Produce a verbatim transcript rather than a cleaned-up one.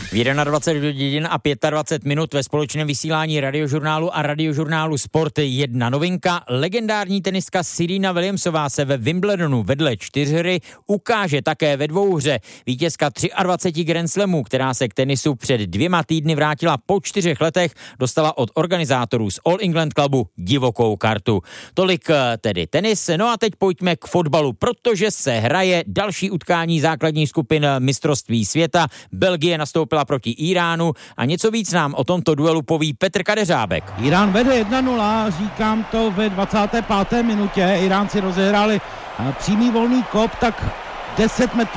V dvacet jedna hodin a dvacet pět minut ve společném vysílání Radiožurnálu a Radiožurnálu Sport jedna novinka. Legendární tenistka Serena Williamsová se ve Wimbledonu vedle čtyřhry ukáže také ve dvouhře. Vítězka dvacet tři Grand Slamů, která se k tenisu před dvěma týdny vrátila po čtyřech letech, dostala od organizátorů z All England Clubu divokou kartu. Tolik tedy tenis. No a teď pojďme k fotbalu, protože se hraje další utkání základních skupin mistrovství světa. Belgie nastoupila proti Iránu a něco víc nám o tomto duelu poví Petr Kadeřábek. Irán vede jedna nula, říkám to ve dvacáté páté minutě. Iránci rozehráli přímý volný kop, tak deset metrů